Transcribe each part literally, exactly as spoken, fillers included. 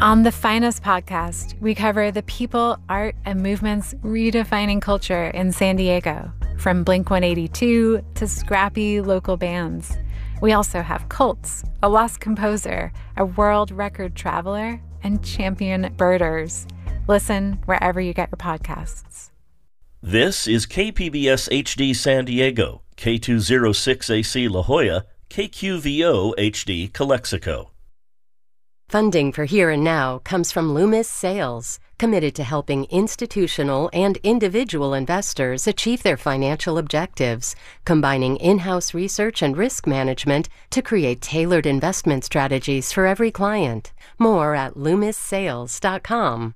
On the Finest podcast, we cover the people, art, and movements redefining culture in San Diego, from Blink one eighty-two to scrappy local bands. We also have cults, a lost composer, a world record traveler, and champion birders. Listen wherever you get your podcasts. This is K P B S H D San Diego, K two oh six A C La Jolla, K Q V O H D Calexico. Funding for Here and Now comes from Loomis Sales, committed to helping institutional and individual investors achieve their financial objectives, combining in-house research and risk management to create tailored investment strategies for every client. More at loomis sales dot com.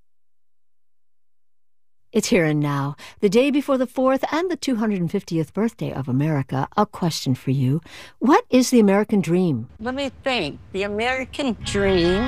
It's Here and Now, the day before the fourth and the two hundred fiftieth birthday of America. A question for you. What is the American dream? Let me think. The American dream?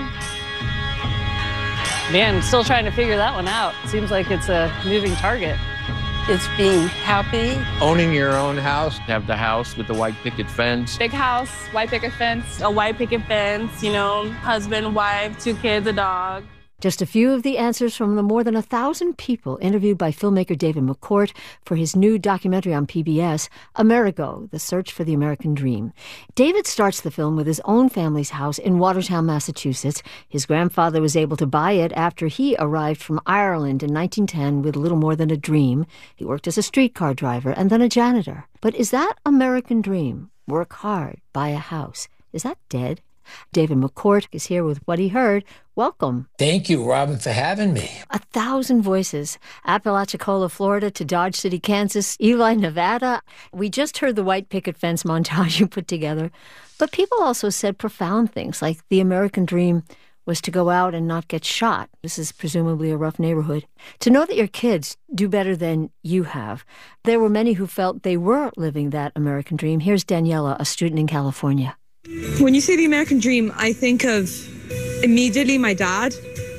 Man, still trying to figure that one out. Seems like it's a moving target. It's being happy. Owning your own house. Have the house with the white picket fence. Big house, white picket fence, a white picket fence, you know, husband, wife, two kids, a dog. Just a few of the answers from the more than a thousand people interviewed by filmmaker David McCourt for his new documentary on P B S, Amerigo, The Search for the American Dream. David starts the film with his own family's house in Watertown, Massachusetts. His grandfather was able to buy it after he arrived from Ireland in nineteen ten with little more than a dream. He worked as a streetcar driver and then a janitor. But is that American dream? Work hard, buy a house. Is that dead? David McCourt is here with what he heard. Welcome. Thank you, Robin, for having me. A thousand voices. Apalachicola, Florida to Dodge City, Kansas, Ely, Nevada. We just heard the white picket fence montage you put together. But people also said profound things like the American dream was to go out and not get shot. This is presumably a rough neighborhood. To know that your kids do better than you have. There were many who felt they were living that American dream. Here's Daniela, a student in California. When you say the American dream, I think of immediately my dad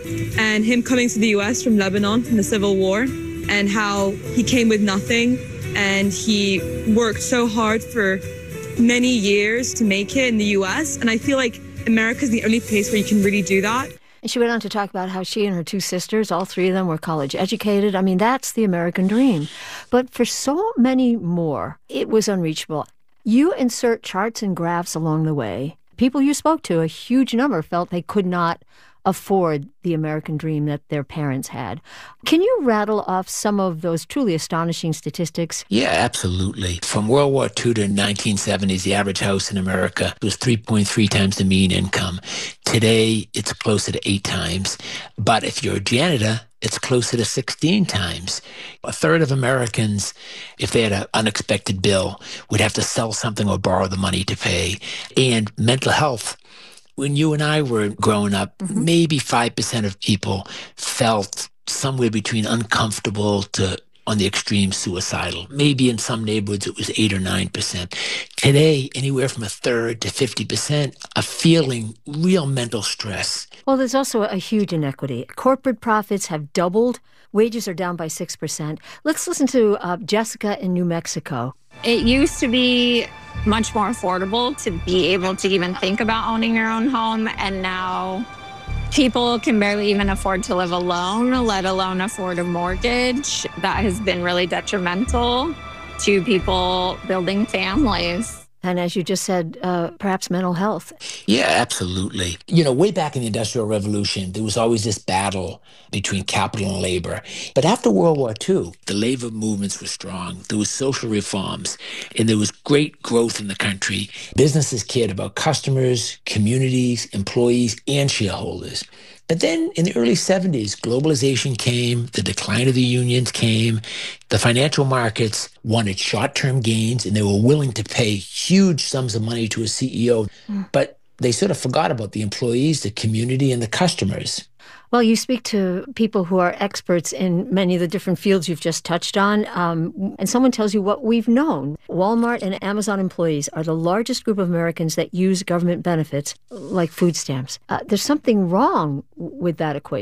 and him coming to the U S from Lebanon from the Civil War, and how he came with nothing and he worked so hard for many years to make it in the U S. And I feel like America is the only place where you can really do that. And she went on to talk about how she and her two sisters, all three of them, were college educated. I mean, that's the American dream. But for so many more, it was unreachable. You insert charts and graphs along the way. People you spoke to, a huge number, felt they could not afford the American dream that their parents had. Can you rattle off some of those truly astonishing statistics? Yeah, absolutely. From World War Two to nineteen seventies, the average house in America was three point three times the mean income. Today, it's closer to eight times. But if you're a janitor, it's closer to sixteen times. A third of Americans, if they had an unexpected bill, would have to sell something or borrow the money to pay. And mental health. When you and I were growing up, mm-hmm. maybe five percent of people felt somewhere between uncomfortable to on the extreme suicidal. Maybe in some neighborhoods it was eight or nine percent. Today, anywhere from a third to fifty percent are feeling real mental stress. Well, there's also a huge inequity. Corporate profits have doubled. Wages are down by six percent. Let's listen to uh, Jessica in New Mexico. It used to be much more affordable to be able to even think about owning your own home. And now people can barely even afford to live alone, let alone afford a mortgage. That has been really detrimental to people building families. And as you just said, uh, perhaps mental health. Yeah, absolutely. You know, way back in the Industrial Revolution, there was always this battle between capital and labor. But after World War Two, the labor movements were strong. There was social reforms, and there was great growth in the country. Businesses cared about customers, communities, employees, and shareholders. But then in the early seventies, globalization came, the decline of the unions came, the financial markets wanted short-term gains, and they were willing to pay huge sums of money to a C E O. Mm. But they sort of forgot about the employees, the community, and the customers. Well, you speak to people who are experts in many of the different fields you've just touched on, um, and someone tells you what we've known. Walmart and Amazon employees are the largest group of Americans that use government benefits, like food stamps. Uh, there's something wrong with that equation.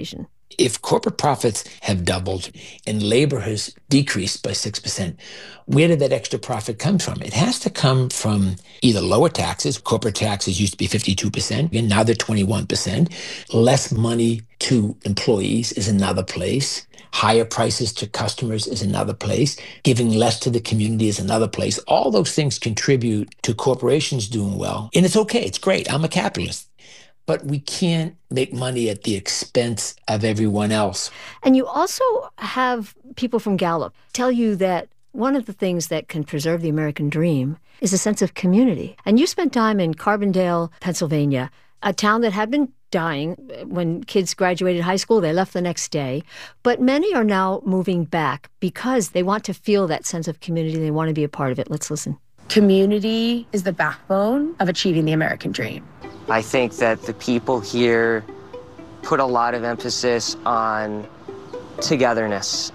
If corporate profits have doubled and labor has decreased by six percent, where did that extra profit come from? It has to come from either lower taxes. Corporate taxes used to be fifty-two percent, and now they're twenty-one percent. Less money to employees is another place. Higher prices to customers is another place. Giving less to the community is another place. All those things contribute to corporations doing well. And it's okay. It's great. I'm a capitalist. But we can't make money at the expense of everyone else. And you also have people from Gallup tell you that one of the things that can preserve the American dream is a sense of community. And you spent time in Carbondale, Pennsylvania, a town that had been dying. When kids graduated high school, they left the next day. But many are now moving back because they want to feel that sense of community. They want to be a part of it. Let's listen. Community is the backbone of achieving the American dream. I think that the people here put a lot of emphasis on togetherness.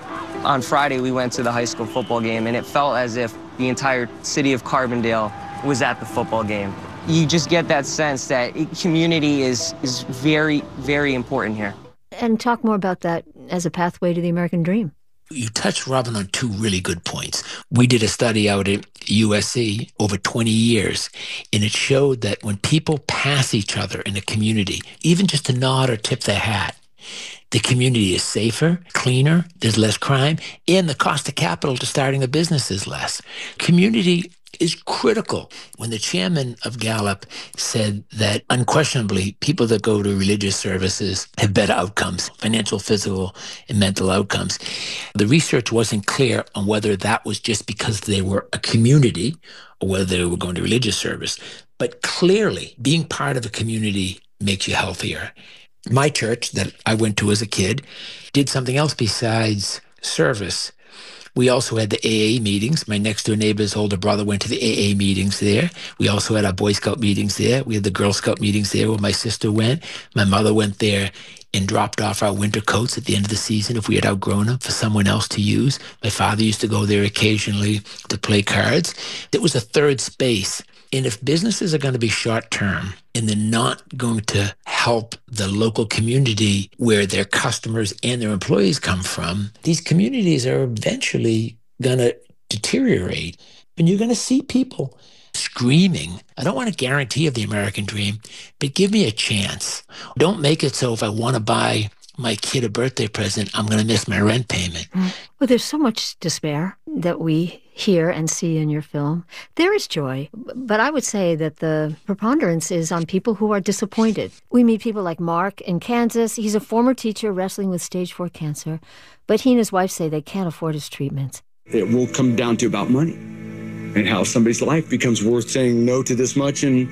On Friday, we went to the high school football game, and it felt as if the entire city of Carbondale was at the football game. You just get that sense that community is, is very, very important here. And talk more about that as a pathway to the American dream. You touched, Robin, on two really good points. We did a study out at U S C over twenty years, and it showed that when people pass each other in a community, even just to nod or tip their hat, the community is safer, cleaner, there's less crime, and the cost of capital to starting a business is less. Community is critical. When the chairman of Gallup said that unquestionably people that go to religious services have better outcomes, financial, physical, and mental outcomes, the research wasn't clear on whether that was just because they were a community or whether they were going to religious service. But clearly, being part of a community makes you healthier. My church that I went to as a kid did something else besides service. We also had the A A meetings. My next door neighbor's older brother went to the A A meetings there. We also had our Boy Scout meetings there. We had the Girl Scout meetings there where my sister went. My mother went there and dropped off our winter coats at the end of the season if we had outgrown them for someone else to use. My father used to go there occasionally to play cards. It was a third space. And if businesses are going to be short-term and they're not going to help the local community where their customers and their employees come from, these communities are eventually going to deteriorate. And you're going to see people screaming, I don't want a guarantee of the American dream, but give me a chance. Don't make it so if I want to buy my kid a birthday present, I'm going to miss my rent payment. Mm. Well, there's so much despair that we hear and see in your film. There is joy, but I would say that the preponderance is on people who are disappointed. We meet people like Mark in Kansas. He's a former teacher wrestling with stage four cancer, but he and his wife say they can't afford his treatments. It will come down to about money and how somebody's life becomes worth saying no to this much, and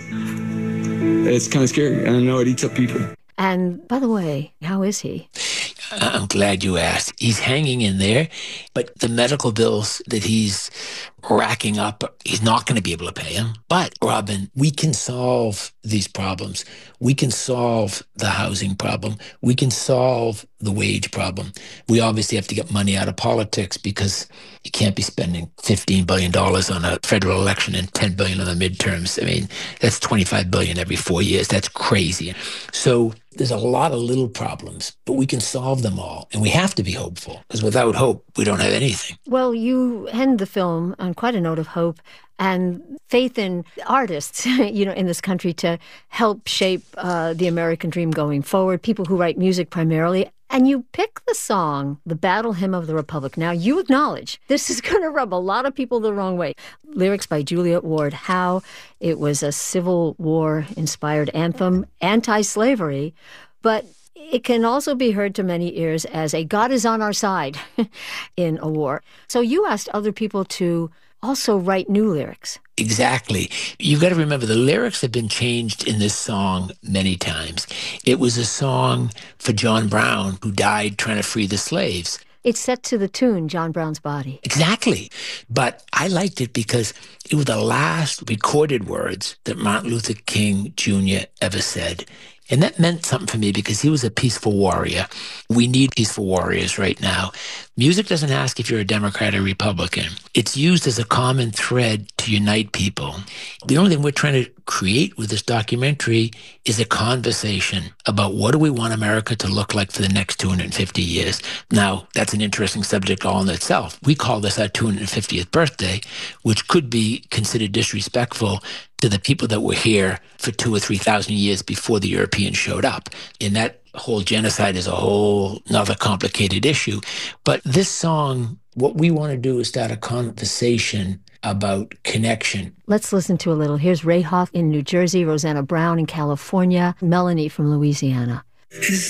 it's kind of scary. I know it eats up people. And by the way, how is he? I'm glad you asked. He's hanging in there, but the medical bills that he's racking up, he's not going to be able to pay them. But, Robin, we can solve these problems. We can solve the housing problem. We can solve the wage problem. We obviously have to get money out of politics because you can't be spending fifteen billion dollars on a federal election and ten billion dollars on the midterms. I mean, that's twenty-five billion dollars every four years. That's crazy. So there's a lot of little problems, but we can solve them all. And we have to be hopeful, because without hope, we don't have anything. Well, you end the film on quite a note of hope and faith in artists, you know, in this country to help shape uh, the American dream going forward, people who write music primarily. And you pick the song, The Battle Hymn of the Republic. Now, you acknowledge this is going to rub a lot of people the wrong way. Lyrics by Juliet Ward Howe. It was a Civil War-inspired anthem, anti-slavery, but it can also be heard to many ears as a God is on our side in a war. So you asked other people to also write new lyrics. Exactly. You've got to remember the lyrics have been changed in this song many times. It was a song for John Brown, who died trying to free the slaves. It's set to the tune, John Brown's Body. Exactly. But I liked it because it was the last recorded words that Martin Luther King Junior ever said. And that meant something for me because he was a peaceful warrior. We need peaceful warriors right now. Music doesn't ask if you're a Democrat or Republican. It's used as a common thread to to unite people. The only thing we're trying to create with this documentary is a conversation about what do we want America to look like for the next two hundred fifty years. Now, that's an interesting subject all in itself. We call this our two hundred fiftieth birthday, which could be considered disrespectful to the people that were here for two or three thousand years before the Europeans showed up. And that whole genocide is a whole another complicated issue. But this song, what we want to do is start a conversation about connection. Let's listen to a little. Here's Ray Hoff in New Jersey, Rosanna Brown in California, Melanie from Louisiana.